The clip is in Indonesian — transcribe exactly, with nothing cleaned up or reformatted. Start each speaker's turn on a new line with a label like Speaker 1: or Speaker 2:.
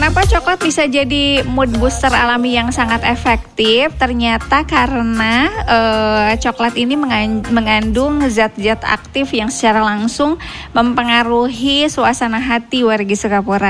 Speaker 1: Kenapa coklat bisa jadi mood booster alami yang sangat efektif? Ternyata karena uh, coklat ini mengandung zat-zat aktif yang secara langsung mempengaruhi suasana hati wargi Sukapura.